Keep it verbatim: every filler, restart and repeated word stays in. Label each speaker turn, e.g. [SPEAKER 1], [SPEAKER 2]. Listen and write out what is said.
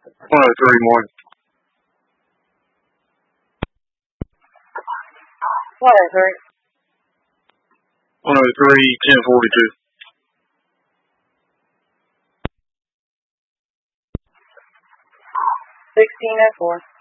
[SPEAKER 1] one oh three one.
[SPEAKER 2] one oh three.
[SPEAKER 1] one oh three, ten forty-two.
[SPEAKER 2] sixteen oh four.